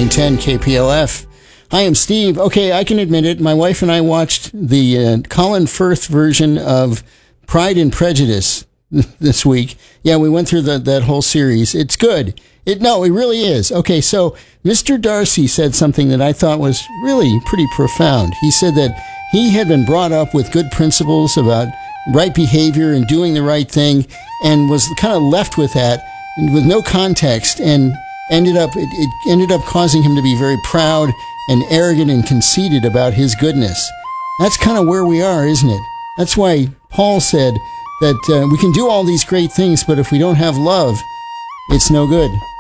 910 KPLF. I am Steve. Okay, I can admit it. My wife and I watched the Colin Firth version of Pride and Prejudice this week. Yeah, we went through that whole series. It's good. It really is. Okay, so Mr. Darcy said something that I thought was really pretty profound. He said that he had been brought up with good principles about right behavior and doing the right thing, and was kind of left with that with no context, and it ended up causing him to be very proud and arrogant and conceited about his goodness. That's kind of where we are, isn't it? That's why Paul said that we can do all these great things, but if we don't have love, it's no good.